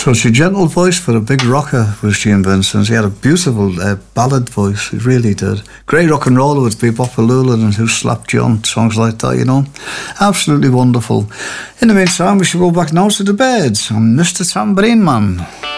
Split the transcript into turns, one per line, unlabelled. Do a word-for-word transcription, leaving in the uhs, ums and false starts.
Such a gentle voice for a big rocker was Gene Vincent. He had a beautiful uh, ballad voice, he really did. Great rock and roller with Bebop Alula and Who Slapped John, songs like that, you know. Absolutely wonderful. In the meantime, we should go back now to the Byrds and Mister Tambourine Man.